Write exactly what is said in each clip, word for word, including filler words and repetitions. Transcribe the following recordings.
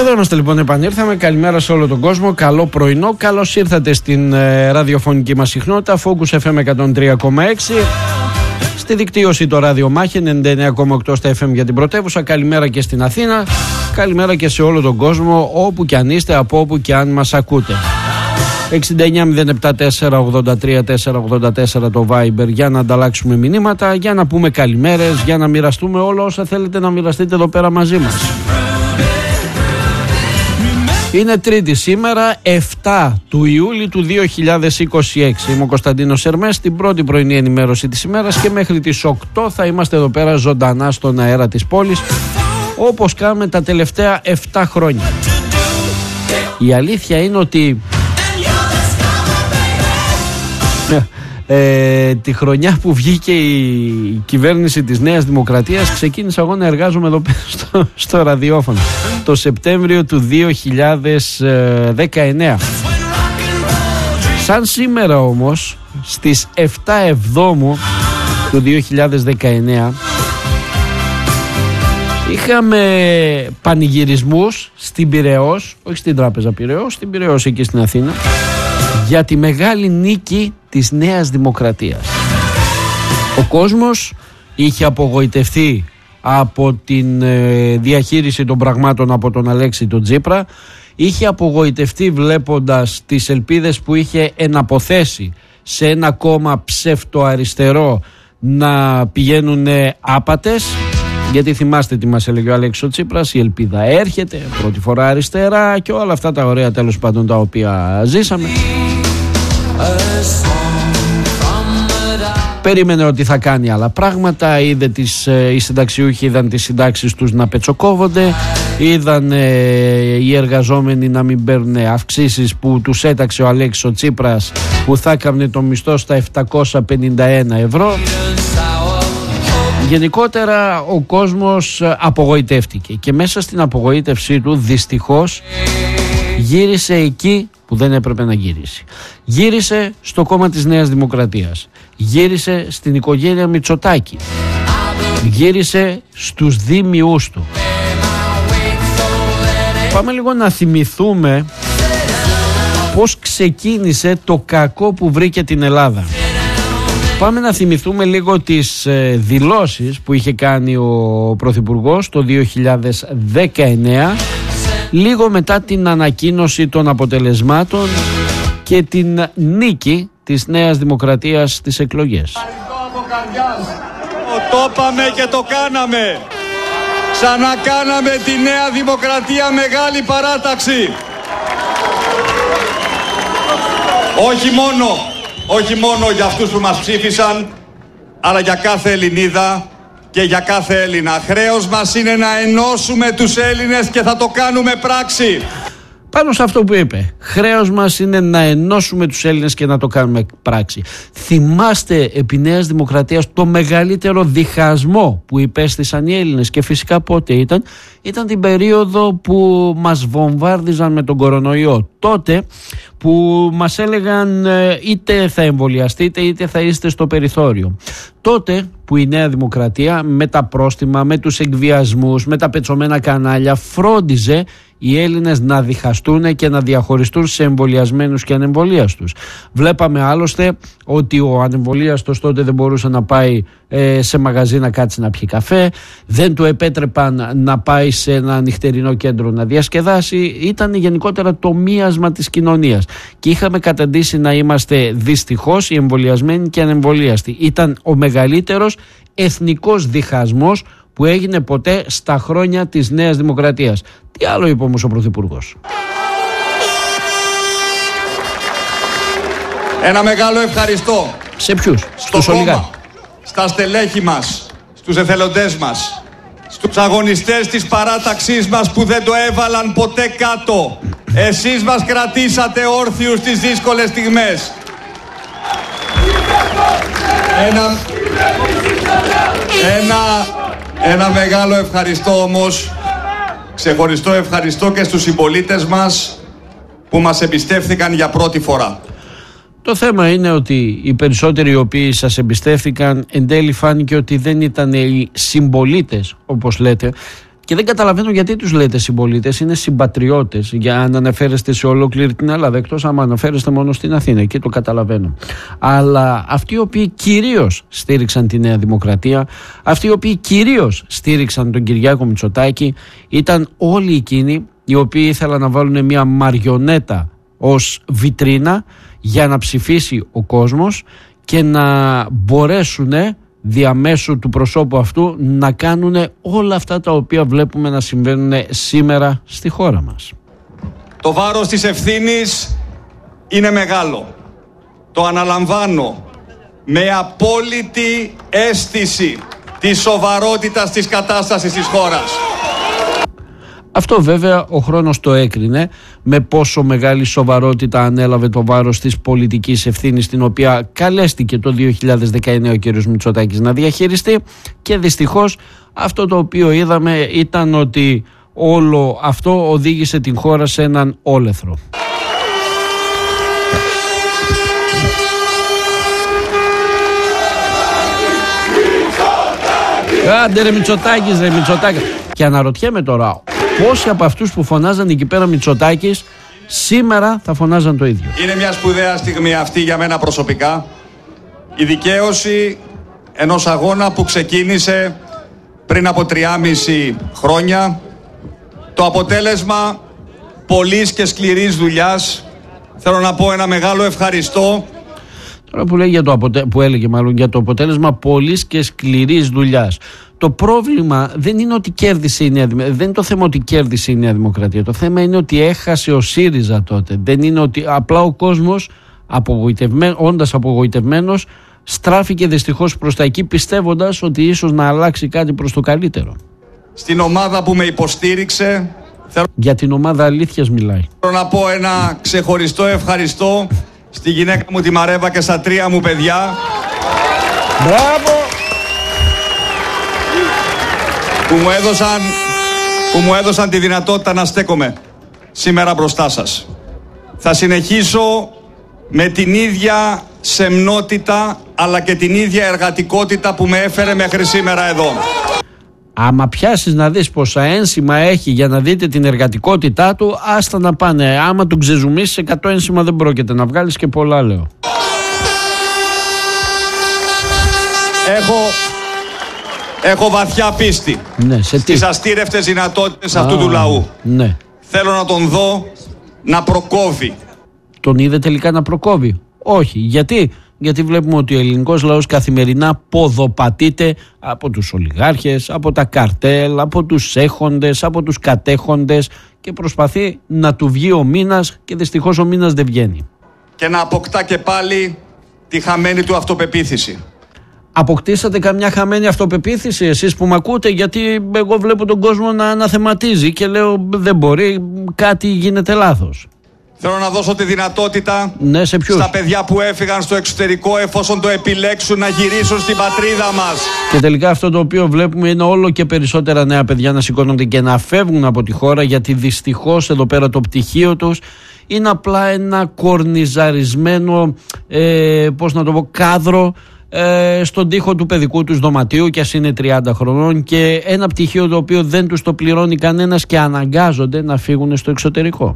Εδώ είμαστε λοιπόν, επανήρθαμε. Καλημέρα σε όλο τον κόσμο. Καλό πρωινό. Καλώς ήρθατε στην ε, ραδιοφωνική μας συχνότητα Focus εφ εμ εκατόν τρία κόμμα έξι. Στη δικτύωση το ράδιο Μάχη ενενήντα εννέα κόμμα οκτώ στα εφ εμ για την πρωτεύουσα. Καλημέρα και στην Αθήνα. Καλημέρα και σε όλο τον κόσμο, όπου και αν είστε, από όπου και αν μας ακούτε. εξήντα εννέα μηδέν επτά τέσσερα ογδόντα τρία τέσσερα ογδόντα τέσσερα το Viber για να ανταλλάξουμε μηνύματα, για να πούμε καλημέρες, για να μοιραστούμε όλα όσα θέλετε να μοιραστείτε εδώ πέρα μαζί μας. Είναι Τρίτη σήμερα, εφτά του Ιούλη του δύο χιλιάδες είκοσι έξι. Είμαι ο Κωνσταντίνος Ερμές, στην πρώτη πρωινή ενημέρωση της ημέρας και μέχρι τις οκτώ θα είμαστε εδώ πέρα ζωντανά στον αέρα της πόλης, όπως κάνουμε τα τελευταία εφτά χρόνια. Η αλήθεια είναι ότι ε, τη χρονιά που βγήκε η κυβέρνηση της Νέας Δημοκρατίας ξεκίνησα εγώ να εργάζομαι εδώ πέρα στο, στο ραδιόφωνο το Σεπτέμβριο του δύο χιλιάδες δεκαεννέα. Σαν σήμερα όμως, στις εφτά Εβδόμου του δύο χιλιάδες δεκαεννέα, είχαμε πανηγυρισμούς στην Πειραιώς, όχι στην Τράπεζα Πειραιώς, στην Πειραιώς εκεί στην Αθήνα, για τη μεγάλη νίκη της Νέας Δημοκρατίας. Ο κόσμος είχε απογοητευτεί από την ε, διαχείριση των πραγμάτων από τον Αλέξη τον Τσίπρα, είχε απογοητευτεί βλέποντας τις ελπίδες που είχε εναποθέσει σε ένα κόμμα ψευτοαριστερό να πηγαίνουν άπατες. Γιατί θυμάστε τι μας έλεγε ο Αλέξης ο Τσίπρας, η ελπίδα έρχεται, πρώτη φορά αριστερά και όλα αυτά τα ωραία τέλος πάντων τα οποία ζήσαμε. Περίμενε ότι θα κάνει άλλα πράγματα, είδε τις, οι συνταξιούχοι είδαν τις συντάξεις τους να πετσοκόβονται, είδαν ε, οι εργαζόμενοι να μην παίρνουν αυξήσεις που τους έταξε ο Αλέξης ο Τσίπρας, που θα έκαμνε το μισθό στα επτακόσια πενήντα ένα ευρώ. Γενικότερα ο κόσμος απογοητεύτηκε και μέσα στην απογοήτευσή του δυστυχώς γύρισε εκεί που δεν έπρεπε να γύρισει. Γύρισε στο κόμμα της Νέας Δημοκρατίας. Γύρισε στην οικογένεια Μητσοτάκη. Γύρισε στους δήμιους του. Πάμε λίγο να θυμηθούμε πώς ξεκίνησε το κακό που βρήκε την Ελλάδα. Πάμε να θυμηθούμε λίγο τις ε, δηλώσεις που είχε κάνει ο Πρωθυπουργός το δύο χιλιάδες δεκαεννέα, λίγο μετά την ανακοίνωση των αποτελεσμάτων και την νίκη της Νέας Δημοκρατίας στις εκλογές. Το είπαμε και το κάναμε. Ξανακάναμε τη Νέα Δημοκρατία μεγάλη παράταξη. Όχι μόνο Όχι μόνο για αυτούς που μας ψήφισαν, αλλά για κάθε Ελληνίδα και για κάθε Έλληνα. Χρέος μας είναι να ενώσουμε τους Έλληνες και θα το κάνουμε πράξη. Πάνω σε αυτό που είπε, χρέος μας είναι να ενώσουμε τους Έλληνες και να το κάνουμε πράξη. Θυμάστε επί Νέας Δημοκρατίας το μεγαλύτερο διχασμό που υπέστησαν οι Έλληνες, και φυσικά πότε ήταν? Ήταν την περίοδο που μας βομβάρδιζαν με τον κορονοϊό. Τότε που μας έλεγαν είτε θα εμβολιαστείτε είτε θα είστε στο περιθώριο. Τότε που η Νέα Δημοκρατία με τα πρόστιμα, με τους εκβιασμούς, με τα πετσωμένα κανάλια φρόντιζε οι Έλληνες να διχαστούν και να διαχωριστούν σε εμβολιασμένους και ανεμβολίαστους. Βλέπαμε άλλωστε ότι ο ανεμβολίαστος τότε δεν μπορούσε να πάει ε, σε μαγαζί να κάτσει να πιει καφέ, δεν του επέτρεπαν να πάει σε ένα νυχτερινό κέντρο να διασκεδάσει. Ήταν γενικότερα το μίασμα της κοινωνίας και είχαμε καταντήσει να είμαστε δυστυχώς οι εμβολιασμένοι και ανεμβολίαστοι. Ήταν ο μεγαλύτερος εθνικός διχασμός που έγινε ποτέ στα χρόνια της Νέας Δημοκρατίας. Τι άλλο είπε όμως ο Πρωθυπουργός? Ένα μεγάλο ευχαριστώ. Σε ποιους? Στο κόμμα, στα στελέχη μας, στους εθελοντές μας, στους αγωνιστές της παράταξής μας που δεν το έβαλαν ποτέ κάτω. Εσείς μας κρατήσατε όρθιους στις δύσκολες στιγμές. Ένα, ένα, ένα μεγάλο ευχαριστώ όμως, ξεχωριστό ευχαριστώ και στους συμπολίτες μας που μας εμπιστεύθηκαν για πρώτη φορά. Το θέμα είναι ότι οι περισσότεροι οι οποίοι σας εμπιστεύθηκαν εν τέλει φάνηκε ότι δεν ήταν οι συμπολίτες όπως λέτε, Και δεν καταλαβαίνω γιατί τους λέτε συμπολίτες, είναι συμπατριώτες, για να αναφέρεστε σε ολόκληρη την Ελλάδα, εκτός άμα αναφέρεστε μόνο στην Αθήνα, εκεί το καταλαβαίνω. Αλλά αυτοί οι οποίοι κυρίως στήριξαν τη Νέα Δημοκρατία, αυτοί οι οποίοι κυρίως στήριξαν τον Κυριάκο Μητσοτάκη, ήταν όλοι εκείνοι οι οποίοι ήθελαν να βάλουν μια μαριονέτα ως βιτρίνα για να ψηφίσει ο κόσμος και να μπορέσουν διαμέσου του προσώπου αυτού να κάνουν όλα αυτά τα οποία βλέπουμε να συμβαίνουν σήμερα στη χώρα μας. Το βάρος της ευθύνης είναι μεγάλο. Το αναλαμβάνω με απόλυτη αίσθηση της σοβαρότητας της κατάστασης της χώρας. Αυτό βέβαια ο χρόνος το έκρινε με πόσο μεγάλη σοβαρότητα ανέλαβε το βάρος της πολιτικής ευθύνης, την οποία καλέστηκε το δύο χιλιάδες δεκαεννέα ο κ. Μητσοτάκης να διαχειριστεί, και δυστυχώς αυτό το οποίο είδαμε ήταν ότι όλο αυτό οδήγησε την χώρα σε έναν όλεθρο. Άντε ρε Μητσοτάκης, ρε Μητσοτάκης. Και αναρωτιέμαι τώρα, πόσοι από αυτούς που φωνάζαν εκεί πέρα Μητσοτάκης σήμερα θα φωνάζαν το ίδιο. Είναι μια σπουδαία στιγμή αυτή για μένα προσωπικά. Η δικαίωση ενός αγώνα που ξεκίνησε πριν από τριάμιση χρόνια. Το αποτέλεσμα πολλής και σκληρής δουλειάς. Θέλω να πω ένα μεγάλο ευχαριστώ. Τώρα που, λέει για το αποτε... που έλεγε μάλλον για το αποτέλεσμα πολλής και σκληρής δουλειάς. Το πρόβλημα δεν είναι ότι κέρδισε η Νέα Δημοκρατία. Δεν είναι το θέμα ότι κέρδισε η Νέα Δημοκρατία. Το θέμα είναι ότι έχασε ο ΣΥΡΙΖΑ τότε. Δεν είναι ότι απλά ο κόσμος, απογοητευμένο, όντας απογοητευμένος, στράφηκε δυστυχώς προς τα εκεί, πιστεύοντας ότι ίσως να αλλάξει κάτι προς το καλύτερο. Στην ομάδα που με υποστήριξε, θέλω... Για την ομάδα αλήθειας μιλάει. Θέλω να πω ένα ξεχωριστό ευχαριστώ στη γυναίκα μου τη Μαρέβα και στα τρία μου παιδιά. Μπράβο! Που μου έδωσαν, που μου έδωσαν τη δυνατότητα να στέκομαι σήμερα μπροστά σας. Θα συνεχίσω με την ίδια σεμνότητα αλλά και την ίδια εργατικότητα που με έφερε μέχρι σήμερα εδώ. Άμα πιάσεις να δεις πόσα ένσημα έχει για να δείτε την εργατικότητά του, άστα να πάνε. Άμα του ξεζουμίσεις εκατό ένσημα δεν πρόκειται να βγάλεις, και πολλά λέω. Έχω, έχω βαθιά πίστη ναι, σε τι? στις αστήρευτες δυνατότητες αυτού του λαού. Ναι. Θέλω να τον δω να προκόβει. Τον είδε τελικά να προκόβει? Όχι. Γιατί? Γιατί βλέπουμε ότι ο ελληνικός λαός καθημερινά ποδοπατείται από τους ολιγάρχες, από τα καρτέλ, από τους έχοντες, από τους κατέχοντες, και προσπαθεί να του βγει ο μήνας, και δυστυχώς ο μήνας δεν βγαίνει. Και να αποκτά και πάλι τη χαμένη του αυτοπεποίθηση. Αποκτήσατε καμιά χαμένη αυτοπεποίθηση εσείς που μ' ακούτε? Γιατί εγώ βλέπω τον κόσμο να αναθεματίζει και λέω δεν μπορεί, κάτι γίνεται λάθος. Θέλω να δώσω τη δυνατότητα ναι, σε ποιους? Στα παιδιά που έφυγαν στο εξωτερικό, εφόσον το επιλέξουν, να γυρίσουν στην πατρίδα μας. Και τελικά αυτό το οποίο βλέπουμε είναι όλο και περισσότερα νέα παιδιά να σηκώνονται και να φεύγουν από τη χώρα, γιατί δυστυχώς εδώ πέρα το πτυχίο τους είναι απλά ένα κορνιζαρισμένο ε, πώς να το πω, κάδρο ε, στον τοίχο του παιδικού τους δωματίου, και ας είναι τριάντα χρονών, και ένα πτυχίο το οποίο δεν τους το πληρώνει κανένας και αναγκάζονται να φύγουν στο εξωτερικό.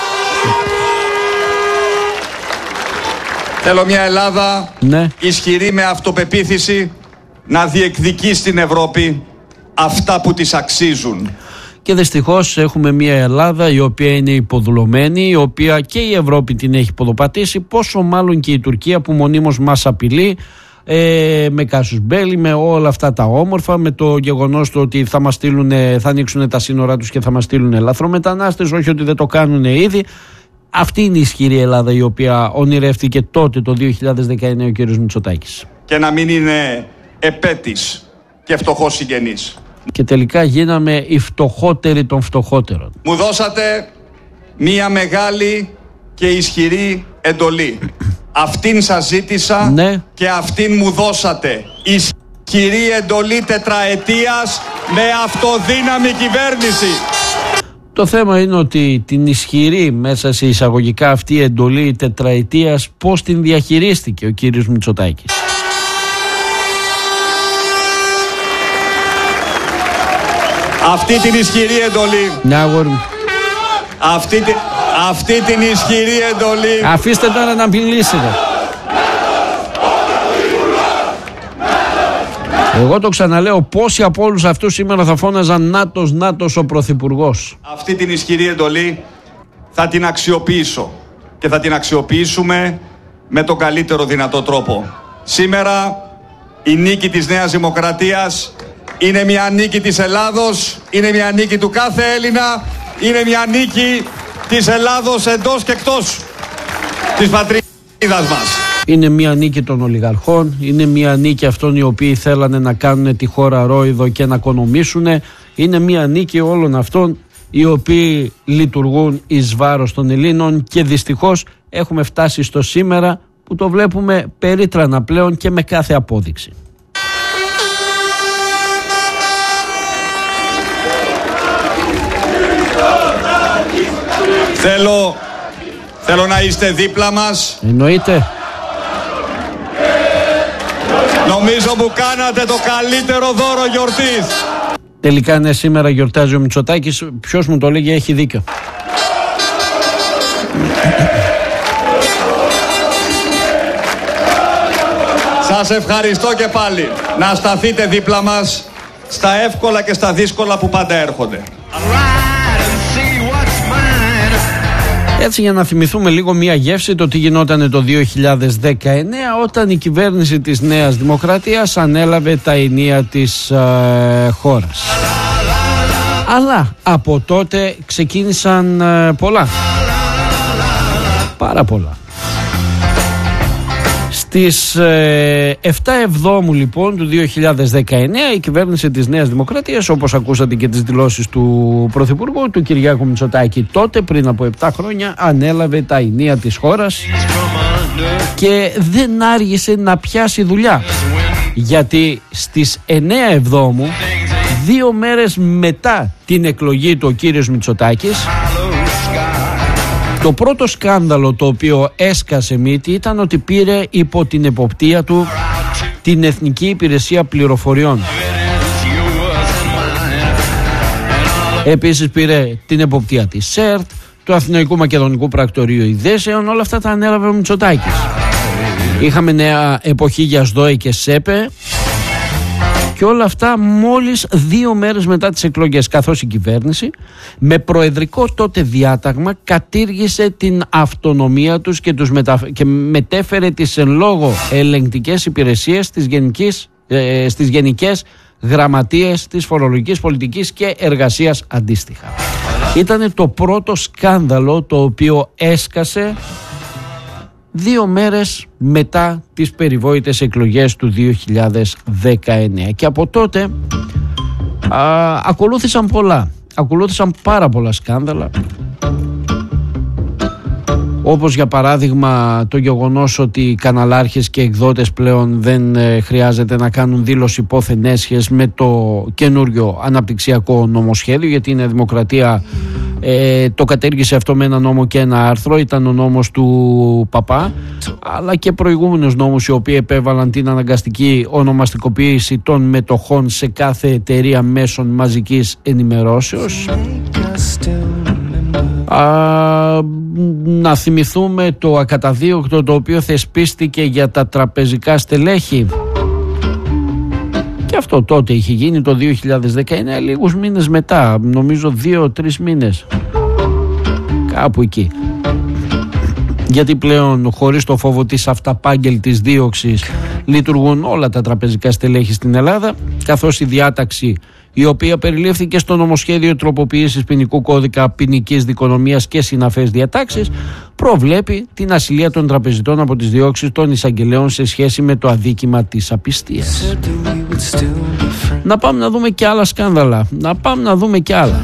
Θέλω μια Ελλάδα ναι. ισχυρή με αυτοπεποίθηση να διεκδικεί στην Ευρώπη αυτά που της αξίζουν. Και δυστυχώς έχουμε μια Ελλάδα η οποία είναι υποδουλωμένη, η οποία και η Ευρώπη την έχει ποδοπατήσει, πόσο μάλλον και η Τουρκία που μονίμως μας απειλεί ε, με κάσους μπέλι, με όλα αυτά τα όμορφα, με το γεγονός το ότι θα μας στείλουν, θα ανοίξουν τα σύνορά τους και θα μας στείλουν λαθρομετανάστες, όχι ότι δεν το κάνουν ήδη. Αυτή είναι η ισχυρή Ελλάδα η οποία ονειρεύτηκε τότε το δύο χιλιάδες δεκαεννέα ο κ. Μητσοτάκης. Και να μην είναι επέτης και φτωχός συγγενής. Και τελικά γίναμε οι φτωχότεροι των φτωχότερων. Μου δώσατε μία μεγάλη και ισχυρή εντολή. Αυτήν σας ζήτησα ναι. και αυτήν μου δώσατε. Ισχυρή εντολή τετραετίας με αυτοδύναμη κυβέρνηση. Το θέμα είναι ότι την ισχυρή μέσα σε εισαγωγικά αυτή η εντολή τετραετίας πώς την διαχειρίστηκε ο κύριος Μητσοτάκης. Αυτή την ισχυρή εντολή. Ναι, αγόρι μου. Αυτή, τη, αυτή την ισχυρή εντολή. Αφήστε τώρα να μιλήσετε. Εγώ το ξαναλέω, πόσοι από όλους αυτούς σήμερα θα φώναζαν Νάτος, Νάτος ο Πρωθυπουργός. Αυτή την ισχυρή εντολή θα την αξιοποιήσω και θα την αξιοποιήσουμε με τον καλύτερο δυνατό τρόπο. Σήμερα η νίκη της Νέας Δημοκρατίας είναι μια νίκη της Ελλάδος, είναι μια νίκη του κάθε Έλληνα, είναι μια νίκη της Ελλάδος εντός και εκτός της πατρίδας μας. Είναι μια νίκη των ολιγαρχών, είναι μια νίκη αυτών οι οποίοι θέλανε να κάνουν τη χώρα ρόιδο και να οικονομήσουν. Είναι μια νίκη όλων αυτών οι οποίοι λειτουργούν εις βάρος των Ελλήνων και δυστυχώς έχουμε φτάσει στο σήμερα που το βλέπουμε περίτρανα πλέον και με κάθε απόδειξη. Θέλω, θέλω να είστε δίπλα μας. Εννοείται. Νομίζω που κάνατε το καλύτερο δώρο γιορτής. Τελικά ναι, σήμερα γιορτάζει ο Μητσοτάκης. Ποιος μου το λέγει έχει δίκιο. Σας ευχαριστώ και πάλι. Να σταθείτε δίπλα μας στα εύκολα και στα δύσκολα που πάντα έρχονται. Έτσι, για να θυμηθούμε λίγο μία γεύση το τι γινόταν το δύο χιλιάδες δεκαεννέα όταν η κυβέρνηση της Νέας Δημοκρατίας ανέλαβε τα ενία της ε, χώρας. Αλλά από τότε ξεκίνησαν ε, πολλά. Πάρα πολλά. Στις ε, εφτά Εβδόμου λοιπόν του δύο χιλιάδες δεκαεννέα η κυβέρνηση της Νέας Δημοκρατίας, όπως ακούσατε και τις δηλώσεις του Πρωθυπουργού του Κυριάκου Μητσοτάκη, τότε πριν από επτά χρόνια ανέλαβε τα ενία της χώρας και δεν άργησε να πιάσει δουλειά, γιατί στις εννέα Εβδόμου, δύο μέρες μετά την εκλογή του ο κύριος Μητσοτάκης, το πρώτο σκάνδαλο το οποίο έσκασε μύτη ήταν ότι πήρε υπό την εποπτεία του την Εθνική Υπηρεσία Πληροφοριών. Επίσης πήρε την εποπτεία της ΣΕΡΤ, του Αθηναϊκού Μακεδονικού Πρακτορείου Ειδέσεων, όλα αυτά τα ανέλαβε ο Μητσοτάκης. Είχαμε νέα εποχή για ΣΔΟΕ και ΣΕΠΕ και όλα αυτά μόλις δύο μέρες μετά τις εκλογές, καθώς η κυβέρνηση με προεδρικό τότε διάταγμα κατήργησε την αυτονομία τους και, τους μετα... και μετέφερε τις εν λόγω ελεγκτικές υπηρεσίες στις, γενικής, ε, στις γενικές γραμματείες της φορολογικής πολιτικής και εργασίας αντίστοιχα. Ήταν το πρώτο σκάνδαλο το οποίο έσκασε δύο μέρες μετά τις περιβόητες εκλογές του δύο χιλιάδες δεκαεννέα και από τότε α, ακολούθησαν πολλά ακολούθησαν πάρα πολλά σκάνδαλα, όπως για παράδειγμα το γεγονός ότι οι καναλάρχες και εκδότες πλέον δεν ε, χρειάζεται να κάνουν δήλωση υπόθεν έσχες με το καινούριο αναπτυξιακό νομοσχέδιο, γιατί είναι δημοκρατία. Ε, το κατέργησε αυτό με ένα νόμο και ένα άρθρο, ήταν ο νόμος του Παπά, αλλά και προηγούμενους νόμους οι οποίοι επέβαλαν την αναγκαστική ονομαστικοποίηση των μετοχών σε κάθε εταιρεία μέσων μαζικής ενημερώσεως. Α, να θυμηθούμε το ακαταδίωκτο το οποίο θεσπίστηκε για τα τραπεζικά στελέχη. Και αυτό τότε είχε γίνει το δύο χιλιάδες δεκαεννέα, λίγους μήνες μετά, νομίζω δύο-τρεις μήνες, κάπου εκεί. Γιατί πλέον χωρίς το φόβο της αυταπάγγελτης δίωξης λειτουργούν όλα τα τραπεζικά στελέχη στην Ελλάδα, καθώς η διάταξη η οποία περιλήφθηκε στο νομοσχέδιο τροποποίησης ποινικού κώδικα ποινικής δικονομίας και συναφές διατάξεις προβλέπει την ασυλία των τραπεζιτών από τις διώξεις των εισαγγελέων σε σχέση με το αδίκημα της απιστίας. Να πάμε να δούμε και άλλα σκάνδαλα. Να πάμε να δούμε και άλλα.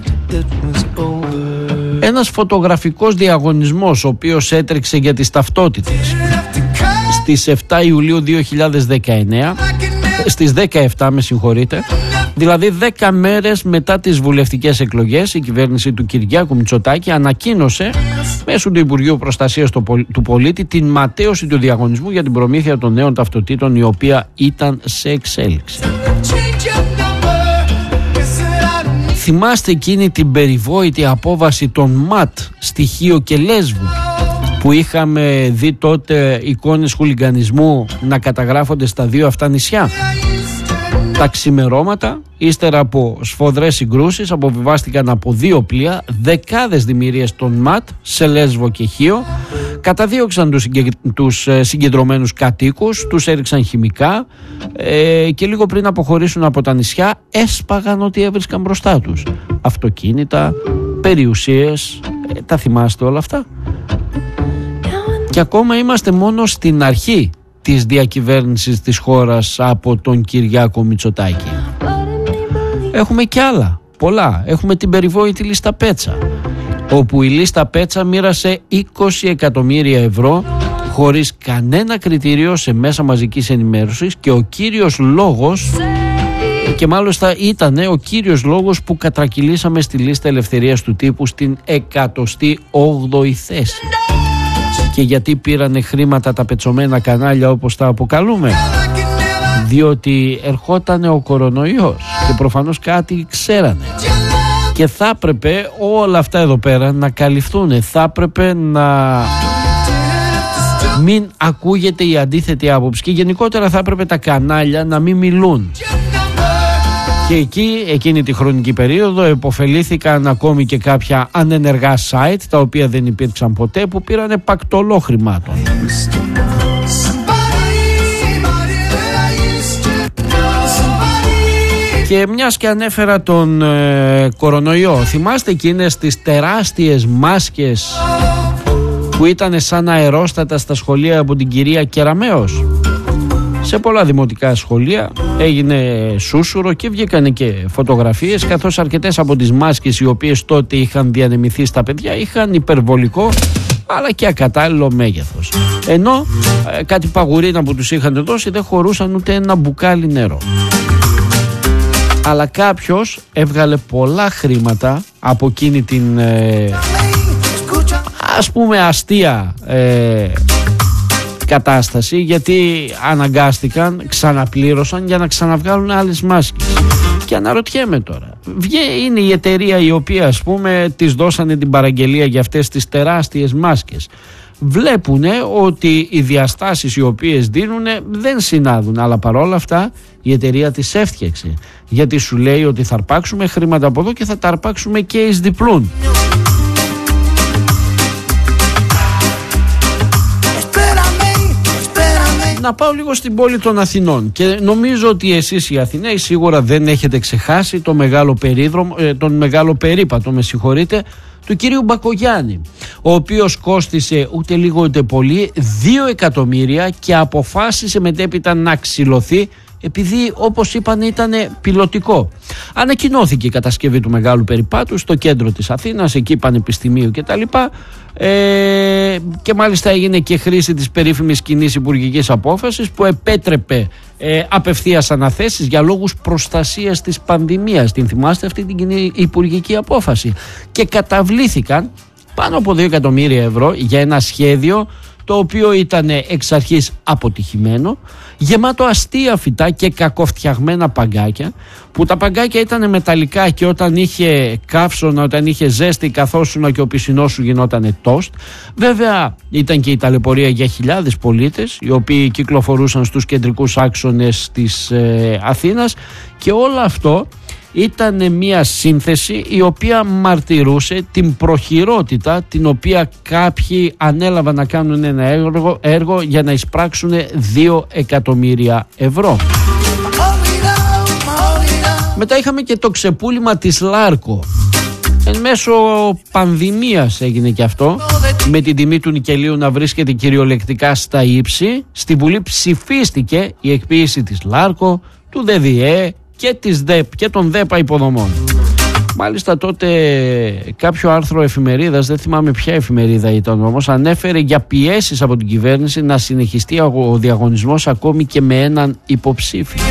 Ένας φωτογραφικός διαγωνισμός ο οποίος έτρεξε για τις ταυτότητες στις εφτά Ιουλίου δύο χιλιάδες δεκαεννέα, στις δεκαεπτά με συγχωρείτε, δηλαδή δέκα μέρες μετά τις βουλευτικές εκλογές, η κυβέρνηση του Κυριάκου Μητσοτάκη ανακοίνωσε μέσω του Υπουργείου Προστασίας του Πολίτη την ματαίωση του διαγωνισμού για την προμήθεια των νέων ταυτοτήτων, η οποία ήταν σε εξέλιξη. Θυμάστε εκείνη την περιβόητη απόβαση των ΜΑΤ στη Χίο και Λέσβου, που είχαμε δει τότε εικόνες χουλιγκανισμού να καταγράφονται στα δύο αυτά νησιά? Τα ξημερώματα, ύστερα από σφοδρές συγκρούσεις, αποβιβάστηκαν από δύο πλοία δεκάδες δημιουργίες των ΜΑΤ σε Λέσβο και Χίο, καταδίωξαν τους, συγκε... τους συγκεντρωμένους κατοίκους, τους έριξαν χημικά ε, και λίγο πριν αποχωρήσουν από τα νησιά έσπαγαν ό,τι έβρισκαν μπροστά τους. Αυτοκίνητα, περιουσίες, ε, τα θυμάστε όλα αυτά? Και ακόμα είμαστε μόνο στην αρχή της διακυβέρνησης της χώρας από τον Κυριάκο Μητσοτάκη. Έχουμε κι άλλα, πολλά. Έχουμε την περιβόητη λίστα Πέτσα, όπου η λίστα Πέτσα μοίρασε είκοσι εκατομμύρια ευρώ χωρίς κανένα κριτήριο σε μέσα μαζικής ενημέρωσης, και ο κύριος λόγος, και μάλιστα ήταν ο κύριος λόγος που κατρακυλήσαμε στη λίστα ελευθερίας του τύπου στην εκατοστή όγδοη θέση. Και γιατί πήρανε χρήματα τα πετσωμένα κανάλια, όπως τα αποκαλούμε? Διότι ερχότανε ο κορονοϊός και προφανώς κάτι ξέρανε, και θα έπρεπε όλα αυτά εδώ πέρα να καλυφθούν. Θα έπρεπε να μην ακούγεται η αντίθετη άποψη, και γενικότερα θα έπρεπε τα κανάλια να μην μιλούν. Και εκεί, εκείνη τη χρονική περίοδο, επωφελήθηκαν ακόμη και κάποια ανενεργά site, τα οποία δεν υπήρξαν ποτέ, που πήρανε πακτολό χρημάτων. Και μιας και ανέφερα τον ε, κορονοϊό, θυμάστε εκείνες τις τεράστιες μάσκες που ήταν σαν αερόστατα στα σχολεία από την κυρία Κεραμέως? Σε πολλά δημοτικά σχολεία έγινε σούσουρο και βγήκανε και φωτογραφίες, καθώς αρκετές από τις μάσκες οι οποίες τότε είχαν διανεμηθεί στα παιδιά είχαν υπερβολικό αλλά και ακατάλληλο μέγεθος. Ενώ ε, κάτι παγουρίνα που τους είχαν δώσει δεν χωρούσαν ούτε ένα μπουκάλι νερό. Αλλά κάποιος έβγαλε πολλά χρήματα από εκείνη την ε, ας πούμε αστεία ε, κατάσταση, γιατί αναγκάστηκαν, ξαναπλήρωσαν για να ξαναβγάλουν άλλες μάσκες. Και αναρωτιέμαι τώρα, είναι η εταιρεία η οποία, ας πούμε, της δώσανε την παραγγελία για αυτές τις τεράστιες μάσκες. Βλέπουνε ότι οι διαστάσεις οι οποίες δίνουν δεν συνάδουν, αλλά παρόλα αυτά η εταιρεία τις έφτιαξε, γιατί σου λέει ότι θα αρπάξουμε χρήματα από εδώ και θα τα αρπάξουμε και εις διπλούν. Να πάω λίγο στην πόλη των Αθηνών, και νομίζω ότι εσείς οι Αθηναίοι σίγουρα δεν έχετε ξεχάσει το μεγάλο περίδρομο, τον μεγάλο περίπατο, με συγχωρείτε, του κυρίου Μπακογιάννη, ο οποίος κόστισε ούτε λίγο ούτε πολύ δύο εκατομμύρια και αποφάσισε μετέπειτα να ξυλωθεί, επειδή, όπως είπαν, ήταν πιλωτικό. Ανακοινώθηκε η κατασκευή του μεγάλου περιπάτου στο κέντρο της Αθήνας, εκεί πανεπιστημίου κτλ. Ε, και μάλιστα έγινε και χρήση της περίφημης κοινής υπουργικής απόφασης που επέτρεπε ε, απευθείας αναθέσεις για λόγους προστασίας της πανδημίας. Την θυμάστε αυτή την κοινή υπουργική απόφαση? Και καταβλήθηκαν πάνω από δύο εκατομμύρια ευρώ για ένα σχέδιο το οποίο ήταν εξ αρχής αποτυχημένο, γεμάτο αστεία φυτά και κακοφτιαγμένα παγκάκια, που τα παγκάκια ήταν μεταλλικά και όταν είχε καύσωνα, όταν είχε ζέστη, καθόσουνα και ο πισινός σου γινότανε τόστ. Βέβαια ήταν και η ταλαιπωρία για χιλιάδες πολίτες οι οποίοι κυκλοφορούσαν στους κεντρικούς άξονες της ε, Αθήνας, και όλο αυτό ήταν μια σύνθεση η οποία μαρτυρούσε την προχειρότητα την οποία κάποιοι ανέλαβαν να κάνουν ένα έργο, έργο για να εισπράξουν δύο εκατομμύρια ευρώ. Μετά είχαμε και το ξεπούλημα της Λάρκο. Εν μέσω πανδημίας έγινε και αυτό, με την τιμή του νικελίου να βρίσκεται κυριολεκτικά στα ύψη. Στη Βουλή ψηφίστηκε η εκποίηση της Λάρκο, του ΔΔΕ και, της ΔΕΠ, και των ΔΕΠΑ υποδομών. Μάλιστα τότε κάποιο άρθρο εφημερίδας, δεν θυμάμαι ποια εφημερίδα ήταν όμως, ανέφερε για πιέσεις από την κυβέρνηση να συνεχιστεί ο διαγωνισμός ακόμη και με έναν υποψήφιο.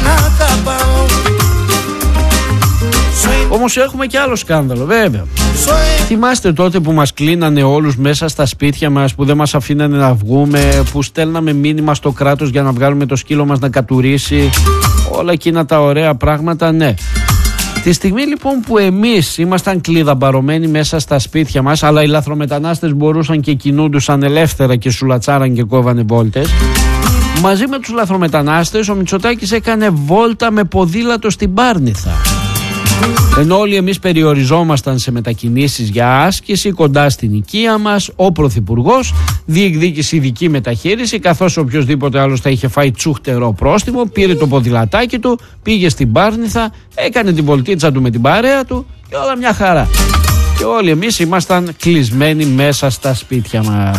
Όμως έχουμε και άλλο σκάνδαλο, βέβαια. Θυμάστε τότε που μας κλείνανε όλους μέσα στα σπίτια μας, που δεν μας αφήνανε να βγούμε, που στέλναμε μήνυμα στο κράτος για να βγάλουμε το σκύλο μας να κατουρίσει, όλα εκείνα τα ωραία πράγματα? Ναι. Τη στιγμή λοιπόν που εμείς ήμασταν κλειδαμπαρωμένοι μέσα στα σπίτια μας, αλλά οι λαθρομετανάστες μπορούσαν και κινούντουσαν ελεύθερα και σουλατσάραν και κόβανε βόλτες, μαζί με τους λαθρομετανάστες ο Μητσοτάκης έκανε βόλτα με ποδήλατο στην Πάρνηθα. Ενώ όλοι εμείς περιοριζόμασταν σε μετακινήσεις για άσκηση κοντά στην οικία μας, ο Πρωθυπουργός διεκδίκησε ειδική μεταχείριση, καθώς οποιοσδήποτε άλλος θα είχε φάει τσούχτερο πρόστιμο, πήρε το ποδηλατάκι του, πήγε στην Πάρνηθα, έκανε την βολτίτσα του με την παρέα του και όλα μια χαρά. Και όλοι εμείς ήμασταν κλεισμένοι μέσα στα σπίτια μας.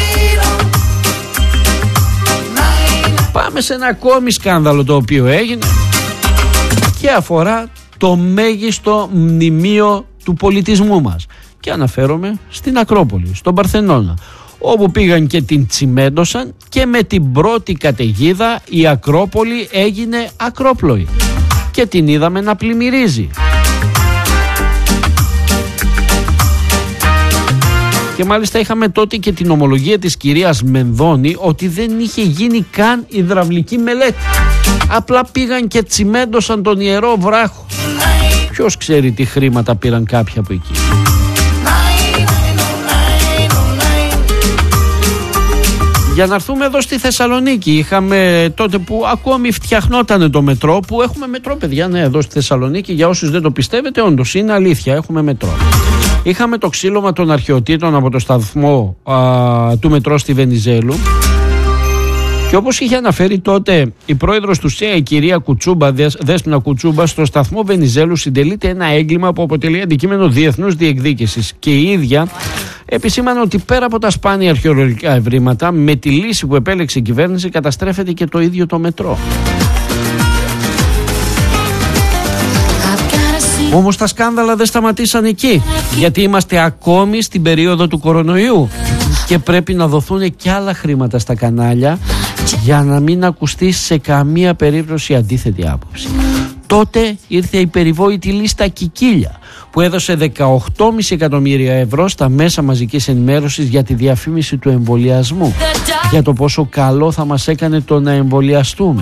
Πάμε σε ένα ακόμη σκάνδαλο το οποίο έγινε και αφορά το μέγιστο μνημείο του πολιτισμού μας. Και αναφέρομαι στην Ακρόπολη, στον Παρθενώνα, όπου πήγαν και την τσιμέντωσαν και με την πρώτη καταιγίδα η Ακρόπολη έγινε ακρόπλοη και την είδαμε να πλημμυρίζει. Και μάλιστα είχαμε τότε και την ομολογία της κυρίας Μενδώνη ότι δεν είχε γίνει καν υδραυλική μελέτη. Απλά πήγαν και τσιμέντωσαν τον Ιερό Βράχο. Ποιος ξέρει τι χρήματα πήραν κάποιοι από εκεί. Για να έρθουμε εδώ στη Θεσσαλονίκη, είχαμε τότε που ακόμη φτιαχνόταν το μετρό, που έχουμε μετρό παιδιά, ναι, εδώ στη Θεσσαλονίκη, για όσους δεν το πιστεύετε, όντως είναι αλήθεια, έχουμε μετρό. Είχαμε το ξύλωμα των αρχαιοτήτων από το σταθμό α, του μετρό στη Βενιζέλου. Και όπως είχε αναφέρει τότε η πρόεδρος του ΣΕΑ, η κυρία Κουτσούμπα, Δέσποινα Κουτσούμπα, στο σταθμό Βενιζέλου συντελείται ένα έγκλημα που αποτελεί αντικείμενο διεθνούς διεκδίκησης. Και η ίδια επισήμανε ότι πέρα από τα σπάνια αρχαιολογικά ευρήματα, με τη λύση που επέλεξε η κυβέρνηση καταστρέφεται και το ίδιο το μετρό. Όμως τα σκάνδαλα δεν σταματήσαν εκεί, γιατί είμαστε ακόμη στην περίοδο του κορονοϊού και πρέπει να δοθούν και άλλα χρήματα στα κανάλια για να μην ακουστεί σε καμία περίπτωση αντίθετη άποψη. Τότε ήρθε η περιβόητη λίστα Κικίλια που έδωσε δεκαοκτώ κόμμα πέντε εκατομμύρια ευρώ στα μέσα μαζικής ενημέρωσης για τη διαφήμιση του εμβολιασμού, για το πόσο καλό θα μας έκανε το να εμβολιαστούμε.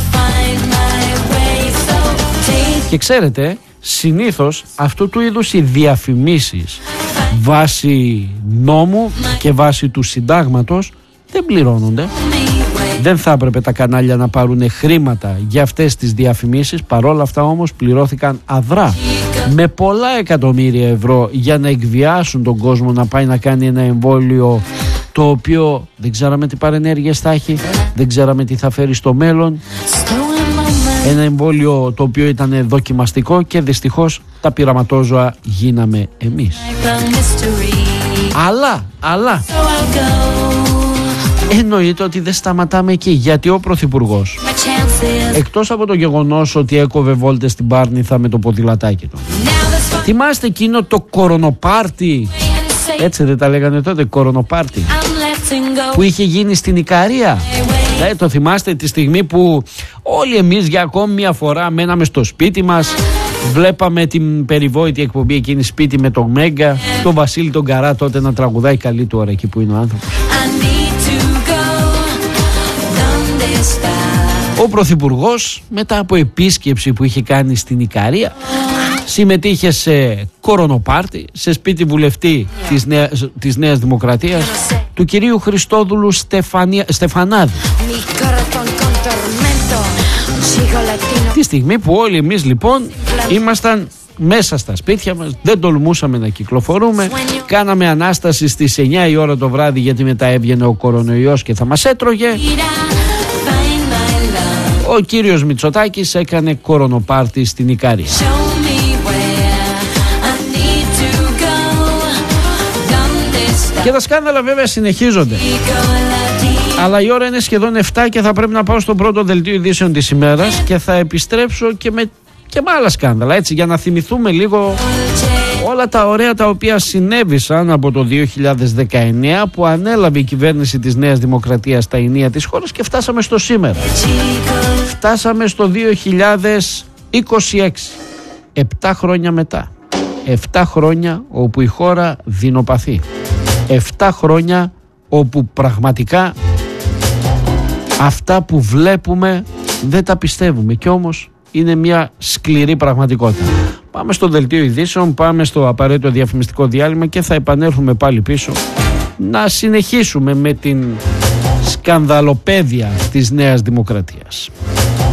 Και ξέρετε, συνήθως αυτού του είδους οι διαφημίσεις βάσει νόμου και βάσει του συντάγματος δεν πληρώνονται. Δεν θα έπρεπε τα κανάλια να πάρουν χρήματα για αυτές τις διαφημίσεις. Παρόλα αυτά όμως πληρώθηκαν αδρά με πολλά εκατομμύρια ευρώ για να εκβιάσουν τον κόσμο να πάει να κάνει ένα εμβόλιο το οποίο δεν ξέραμε τι παρενέργειες θα έχει, δεν ξέραμε τι θα φέρει στο μέλλον. Ένα εμβόλιο το οποίο ήταν δοκιμαστικό και δυστυχώς τα πειραματόζωα γίναμε εμείς. Αλλά, αλλά εννοείται ότι δεν σταματάμε εκεί, γιατί ο Πρωθυπουργός, εκτός από το γεγονός ότι έκοβε βόλτες στην Πάρνηθα με το ποδηλατάκι του, θυμάστε εκείνο το κορονοπάρτι, έτσι δεν τα λέγανε τότε, κορονοπάρτι, που είχε γίνει στην Ικαρία? Ε, το θυμάστε, τη στιγμή που όλοι εμείς για ακόμη μια φορά μέναμε στο σπίτι μας, βλέπαμε την περιβόητη εκπομπή εκείνη σπίτι με τον Μέγκα, τον Βασίλη τον Καρά τότε να τραγουδάει καλή του ώρα εκεί που είναι ο άνθρωπος. Ο Πρωθυπουργός μετά από επίσκεψη που είχε κάνει στην Ικαρία συμμετείχε σε κορονοπάρτι σε σπίτι βουλευτή της Νέας, της Νέας Δημοκρατίας, του κυρίου Χριστόδουλου Στεφανία, Στεφανάδη. Τη στιγμή που όλοι εμείς λοιπόν ήμασταν μέσα στα σπίτια μας, δεν τολμούσαμε να κυκλοφορούμε, κάναμε ανάσταση στις εννιά η ώρα το βράδυ γιατί μετά έβγαινε ο κορονοϊός και θα μας έτρωγε. Ο κύριος Μητσοτάκης έκανε κορονοπάρτι στην Ικαρία. Και τα σκάνδαλα βέβαια συνεχίζονται. Αλλά η ώρα είναι σχεδόν επτά και θα πρέπει να πάω στο πρώτο δελτίο ειδήσεων της ημέρας και θα επιστρέψω και με, και με άλλα σκάνδαλα, έτσι, για να θυμηθούμε λίγο όλα τα ωραία τα οποία συνέβησαν από το δύο χιλιάδες δεκαεννιά που ανέλαβε η κυβέρνηση της Νέας Δημοκρατίας τα ηνία της χώρας και φτάσαμε στο σήμερα. Φτάσαμε στο δύο χιλιάδες είκοσι έξι, επτά χρόνια μετά. επτά χρόνια όπου η χώρα δεινοπαθεί. επτά χρόνια όπου πραγματικά αυτά που βλέπουμε δεν τα πιστεύουμε και όμως είναι μια σκληρή πραγματικότητα. Πάμε στο δελτίο ειδήσεων, πάμε στο απαραίτητο διαφημιστικό διάλειμμα και θα επανέλθουμε πάλι πίσω να συνεχίσουμε με την σκανδαλοπαίδεια της Νέας Δημοκρατίας.